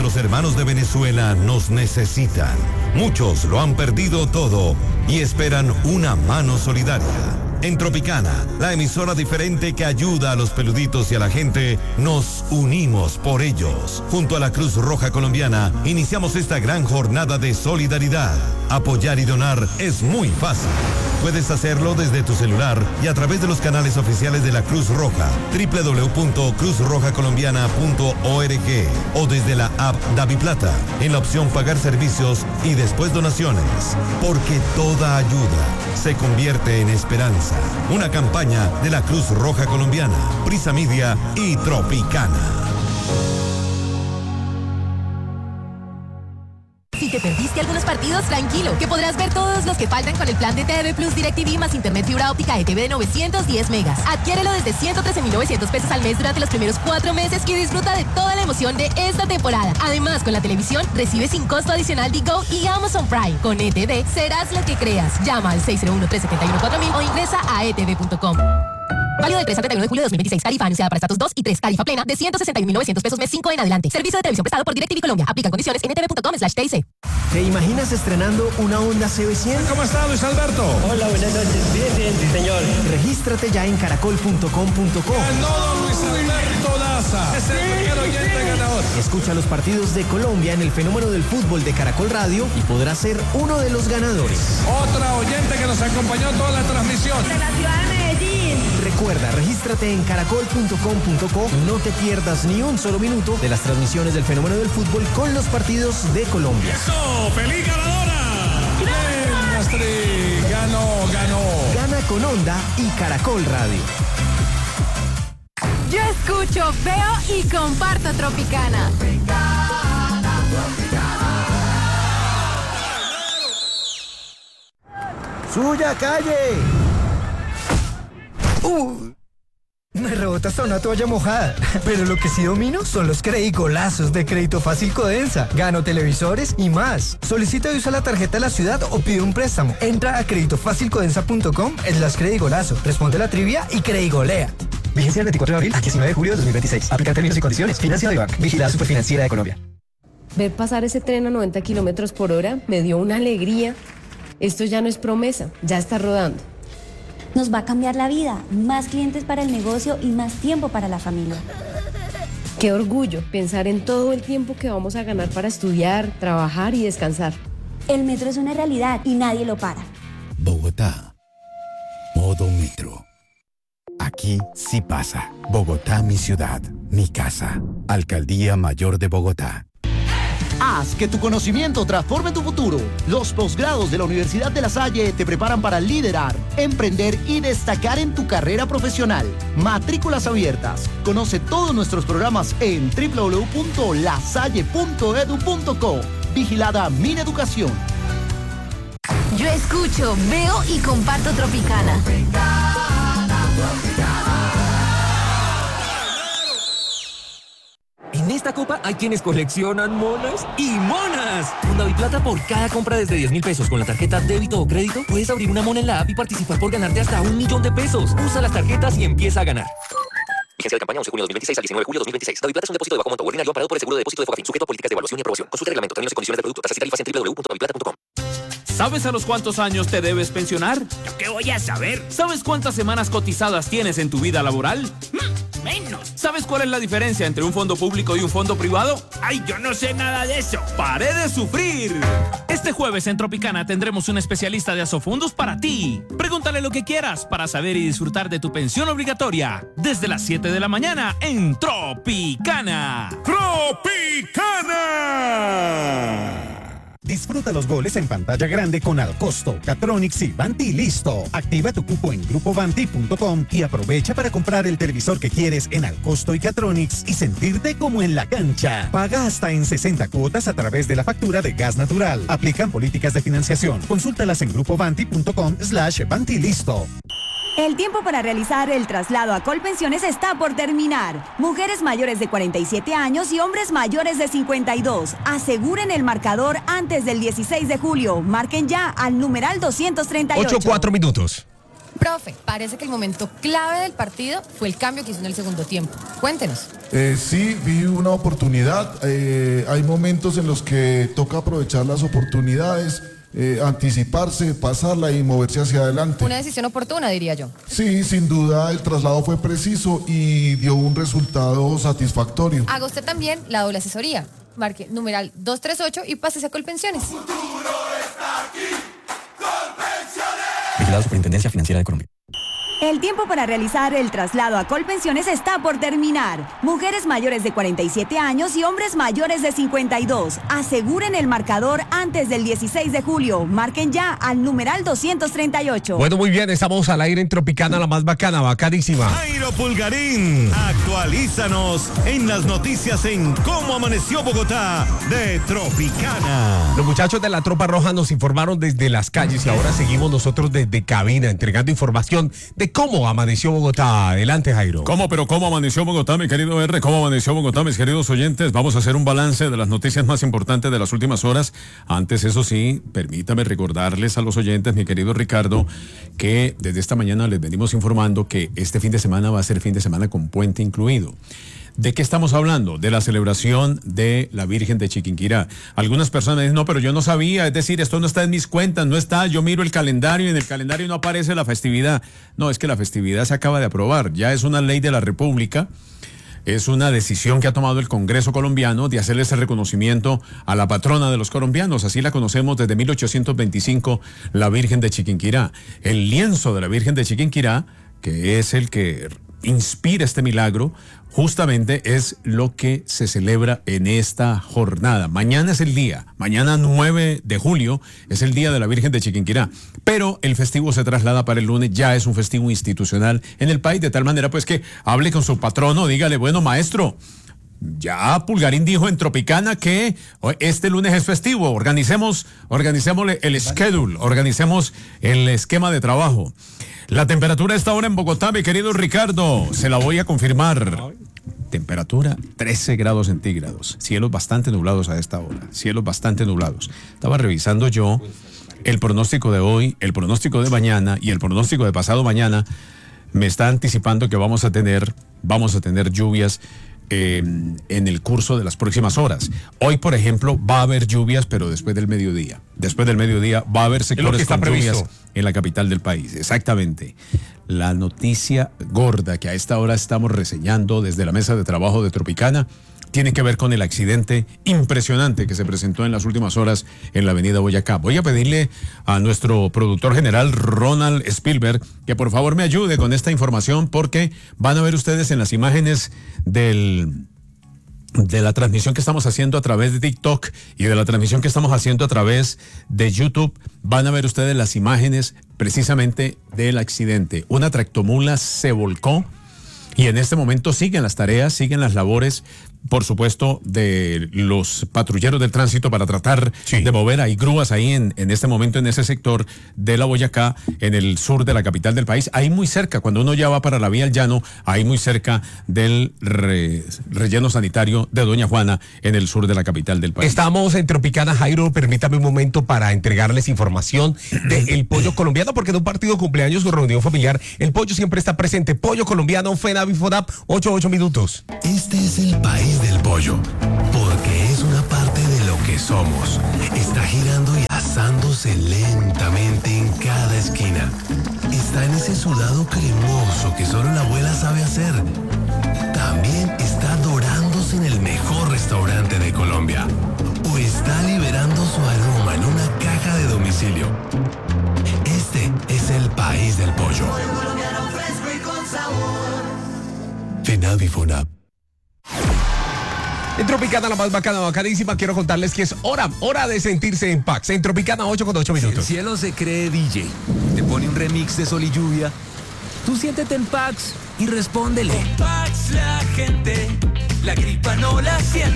nuestros hermanos de Venezuela nos necesitan. Muchos lo han perdido todo y esperan una mano solidaria. En Tropicana, la emisora diferente que ayuda a los peluditos y a la gente, nos unimos por ellos. Junto a la Cruz Roja Colombiana, iniciamos esta gran jornada de solidaridad. Apoyar y donar es muy fácil. Puedes hacerlo desde tu celular y a través de los canales oficiales de la Cruz Roja, www.cruzrojacolombiana.org o desde la app DaviPlata, en la opción Pagar Servicios y después Donaciones. Porque toda ayuda se convierte en esperanza. Una campaña de la Cruz Roja Colombiana, Prisa Media y Tropicana. Si te perdiste algunos partidos, tranquilo, que podrás ver todos los que faltan con el plan de TV Plus DirecTV más internet fibra óptica ETV de 910 megas. Adquiérelo desde 113.900 pesos al mes durante los primeros 4 meses y disfruta de toda la emoción de esta temporada. Además, con la televisión, recibe sin costo adicional Digo y Amazon Prime. Con ETV, serás lo que creas. Llama al 601-371-4000 o ingresa a etv.com. Válido del 3 al 31 de julio de 2026. Tarifa anunciada para estatus 2 y 3. Tarifa plena de 161.900 pesos mes 5 en adelante. Servicio de televisión prestado por DirecTV Colombia. Aplican condiciones en etv.com/TIC. ¿Te imaginas estrenando una Honda CB100? ¿Cómo está, Luis Alberto? Hola, buenas noches. Bien, sí, señor. Regístrate ya en caracol.com.co. Ganó Luis Alberto Daza. Es el primer oyente ganador. Escucha los partidos de Colombia en el fenómeno del fútbol de Caracol Radio y podrás ser uno de los ganadores. Otra oyente que nos acompañó toda la transmisión. De la ciudad de Medellín. Recuerda, regístrate en caracol.com.co y no te pierdas ni un solo minuto de las transmisiones del fenómeno del fútbol con los partidos de Colombia. ¡Eso! ¡Feliz ganadora! ¡Bien, Astrid! ¡Ganó! Gana con Honda y Caracol Radio. Yo escucho, veo y comparto Tropicana. ¡Suya, calle! Me rebota hasta una toalla mojada. Pero lo que sí domino son los credicolazos de Crédito Fácil Codensa. Gano televisores y más. Solicita y usa la tarjeta de la ciudad o pide un préstamo. Entra a creditofacilcodensa.com/credigolazo. Responde la trivia y credigolea. Vigencia del 24 de abril al 19 de julio de 2026. Aplica términos y condiciones. Financia de Bank. Vigilada Superfinanciera de Colombia. Ver pasar ese tren a 90 kilómetros por hora me dio una alegría. Esto ya no es promesa, ya está rodando. Nos va a cambiar la vida, más clientes para el negocio y más tiempo para la familia. Qué orgullo pensar en todo el tiempo que vamos a ganar para estudiar, trabajar y descansar. El metro es una realidad y nadie lo para. Bogotá. Modo metro. Aquí sí pasa. Bogotá, mi ciudad, mi casa. Alcaldía Mayor de Bogotá. Haz que tu conocimiento transforme tu futuro. Los posgrados de la Universidad de La Salle te preparan para liderar, emprender y destacar en tu carrera profesional. Matrículas abiertas. Conoce todos nuestros programas en www.lasalle.edu.co. Vigilada Mineducación. Yo escucho, veo y comparto Tropicana. En esta copa hay quienes coleccionan monas y monas. Con DaviPlata, por cada compra desde 10.000 pesos con la tarjeta débito o crédito, puedes abrir una mona en la app y participar por ganarte hasta 1.000.000 de pesos. Usa las tarjetas y empieza a ganar. Vigencia de campaña 11 de junio de 2026 al 19 de julio de 2026. DaviPlata es un depósito de bajo monto ordinario amparado por el seguro de depósito de Fogafín, sujeto a políticas de evaluación y aprobación. Consulta el reglamento, términos y condiciones del producto, tasas y tarifas en www.daviplata.com. ¿Sabes a los cuántos años te debes pensionar? ¿Yo qué voy a saber? ¿Sabes cuántas semanas cotizadas tienes en tu vida laboral? Menos. ¿Sabes cuál es la diferencia entre un fondo público y un fondo privado? ¡Ay, yo no sé nada de eso! ¡Paré de sufrir! Este jueves en Tropicana tendremos un especialista de Asofundos para ti. Pregúntale lo que quieras para saber y disfrutar de tu pensión obligatoria. Desde las 7 de la mañana en Tropicana. ¡Tropicana! Disfruta los goles en pantalla grande con Alcosto, Catronics y Vanti Listo. Activa tu cupo en grupovanti.com y aprovecha para comprar el televisor que quieres en Alcosto y Catronics y sentirte como en la cancha. Paga hasta en 60 cuotas a través de la factura de gas natural. Aplican políticas de financiación. Consúltalas en grupovanti.com/Vanti Listo. El tiempo para realizar el traslado a Colpensiones está por terminar. Mujeres mayores de 47 años y hombres mayores de 52. Aseguren el marcador antes del 16 de julio. Marquen ya al numeral 238. 8-4 minutos. Profe, parece que el momento clave del partido fue el cambio que hizo en el segundo tiempo. Cuéntenos. Sí, vi una oportunidad. Hay momentos en los que toca aprovechar las oportunidades, anticiparse, pasarla y moverse hacia adelante. Una decisión oportuna, diría yo. Sí, sin duda el traslado fue preciso y dio un resultado satisfactorio. Haga usted también la doble asesoría. Marque numeral 238 y pásese a Colpensiones. Vigilado Superintendencia Financiera de Colombia. El tiempo para realizar el traslado a Colpensiones está por terminar. Mujeres mayores de 47 años y hombres mayores de 52. Aseguren el marcador antes del 16 de julio. Marquen ya al numeral 238. Bueno, muy bien, estamos al aire en Tropicana, la más bacana, bacanísima. Jairo Pulgarín, actualízanos en las noticias en Cómo Amaneció Bogotá de Tropicana. Los muchachos de la Tropa Roja nos informaron desde las calles y ahora seguimos nosotros desde cabina entregando información de cómo amaneció Bogotá. Adelante, Jairo. ¿Cómo amaneció Bogotá, mi querido R? ¿Cómo amaneció Bogotá, mis queridos oyentes? Vamos a hacer un balance de las noticias más importantes de las últimas horas. Antes, eso sí, permítame recordarles a los oyentes, mi querido Ricardo, que desde esta mañana les venimos informando que este fin de semana va a ser fin de semana con puente incluido. ¿De qué estamos hablando? De la celebración de la Virgen de Chiquinquirá. Algunas personas me dicen, no, pero yo no sabía, es decir, esto no está en mis cuentas, no está, yo miro el calendario y en el calendario no aparece la festividad. No, es que la festividad se acaba de aprobar, ya es una ley de la República, es una decisión que ha tomado el Congreso colombiano de hacerle ese reconocimiento a la patrona de los colombianos, así la conocemos desde 1825, la Virgen de Chiquinquirá. El lienzo de la Virgen de Chiquinquirá, que es el que inspira este milagro, justamente es lo que se celebra en esta jornada. Mañana es el día, mañana 9 de julio es el día de la Virgen de Chiquinquirá, pero el festivo se traslada para el lunes, ya es un festivo institucional en el país, de tal manera pues que hable con su patrono, dígale, bueno, maestro, ya Pulgarín dijo en Tropicana que este lunes es festivo, organicémosle el schedule, organicemos el esquema de trabajo. La temperatura a esta hora en Bogotá, mi querido Ricardo, se la voy a confirmar. Temperatura 13 grados centígrados, cielos bastante nublados a esta hora, cielos bastante nublados. Estaba revisando yo el pronóstico de hoy, el pronóstico de mañana y el pronóstico de pasado mañana. Me está anticipando que vamos a tener lluvias en el curso de las próximas horas. Hoy, por ejemplo, va a haber lluvias, pero después del mediodía. Después del mediodía va a haber sectores con lluvias en la capital del país. Exactamente. La noticia gorda que a esta hora estamos reseñando desde la mesa de trabajo de Tropicana tiene que ver con el accidente impresionante que se presentó en las últimas horas en la avenida Boyacá. Voy a pedirle a nuestro productor general, Ronald Spielberg, que por favor me ayude con esta información porque van a ver ustedes en las imágenes de la transmisión que estamos haciendo a través de TikTok y de la transmisión que estamos haciendo a través de YouTube, van a ver ustedes las imágenes precisamente del accidente. Una tractomula se volcó y en este momento siguen las tareas, siguen las labores, por supuesto, de los patrulleros del tránsito para tratar de mover. Hay grúas ahí en este momento en ese sector de la Boyacá, en el sur de la capital del país, ahí muy cerca, cuando uno ya va para la vía al llano, ahí muy cerca del relleno sanitario de Doña Juana, en el sur de la capital del país. Estamos en Tropicana, Jairo, permítame un momento para entregarles información del pollo colombiano, porque en un partido cumpleaños o reunión familiar, el pollo siempre está presente. Pollo colombiano, FENAVI, FODAP, 8 minutos. Este es el país del pollo, porque es una parte de lo que somos. Está girando y asándose lentamente en cada esquina. Está en ese sudado cremoso que solo la abuela sabe hacer. También está dorándose en el mejor restaurante de Colombia. O está liberando su aroma en una caja de domicilio. Este es el país del pollo. FENAVI, FONAP. En Tropicana, la más bacana, bacanísima, quiero contarles que es hora de sentirse en Pax. En Tropicana, 8 minutos. El cielo se cree DJ. Te pone un remix de Sol y Lluvia. Tú siéntete en Pax y respóndele. Con Pax la gente, la gripa no la siente.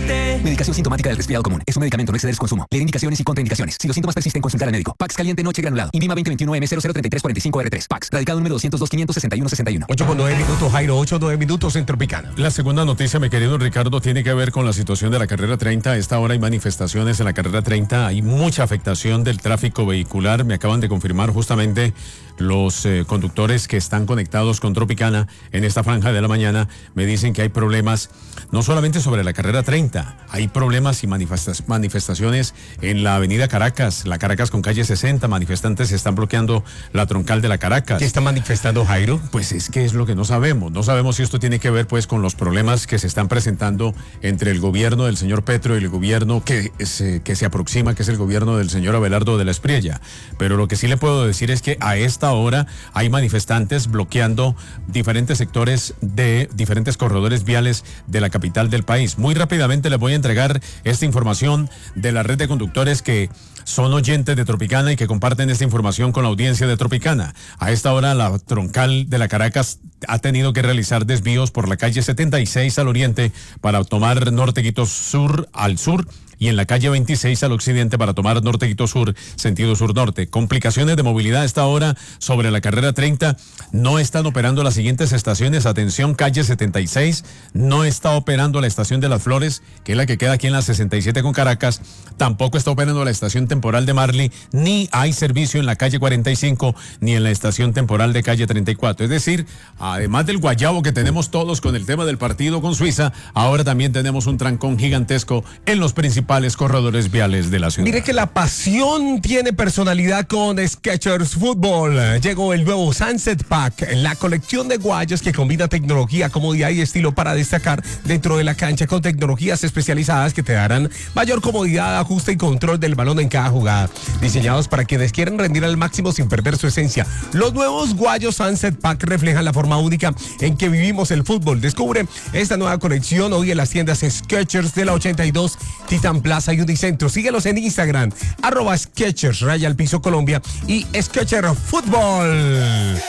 Medicación sintomática del resfriado común. Es un medicamento, no exceder su consumo. Leer indicaciones y contraindicaciones. Si los síntomas persisten, consultar al médico. Pax caliente noche granulado. Invima 2021M003345R3. Pax. Radicado número 202-561-61. 8:09 minutos, Jairo. 8:09 minutos en Tropicana. La segunda noticia, mi querido Ricardo, tiene que ver con la situación de la carrera 30. A esta hora hay manifestaciones en la carrera 30. Hay mucha afectación del tráfico vehicular. Me acaban de confirmar justamente los conductores que están conectados con Tropicana en esta franja de la mañana. Me dicen que hay problemas no solamente sobre la carrera 30, hay problemas y manifestaciones en la avenida Caracas, la Caracas con calle 60. Manifestantes están bloqueando la troncal de la Caracas. ¿Qué está manifestando, Jairo? Pues es que es lo que no sabemos. No sabemos si esto tiene que ver pues con los problemas que se están presentando entre el gobierno del señor Petro y el gobierno que se aproxima, que es el gobierno del señor Abelardo de la Espriella. Pero lo que sí le puedo decir es que a esta hora hay manifestantes bloqueando diferentes sectores de diferentes corredores viales de la capital del país. Muy rápidamente les voy a entregar esta información de la red de conductores que son oyentes de Tropicana y que comparten esta información con la audiencia de Tropicana. A esta hora la troncal de la Caracas ha tenido que realizar desvíos por la calle 76 al oriente para tomar Norte Quito Sur al sur, y en la calle 26 al occidente para tomar Norte Quito Sur, sentido sur-norte. Complicaciones de movilidad a esta hora sobre la carrera 30. No están operando las siguientes estaciones. Atención, calle 76. No está operando la estación de Las Flores, que es la que queda aquí en la 67 con Caracas. Tampoco está operando la estación temporal de Marley. Ni hay servicio en la calle 45, ni en la estación temporal de calle 34. Es decir, además del guayabo que tenemos todos con el tema del partido con Suiza, ahora también tenemos un trancón gigantesco en los principales corredores viales de la ciudad. Mire que la pasión tiene personalidad con Skechers Fútbol. Llegó el nuevo Sunset Pack, la colección de guayos que combina tecnología, comodidad y estilo para destacar dentro de la cancha, con tecnologías especializadas que te darán mayor comodidad, ajuste y control del balón en cada jugada. Diseñados para quienes quieren rendir al máximo sin perder su esencia. Los nuevos guayos Sunset Pack reflejan la forma única en que vivimos el fútbol. Descubre esta nueva colección hoy en las tiendas Skechers de la 82, Titan Plaza y Unicentro. Síguelos en Instagram, @Skechers _Colombia y Skechers Fútbol.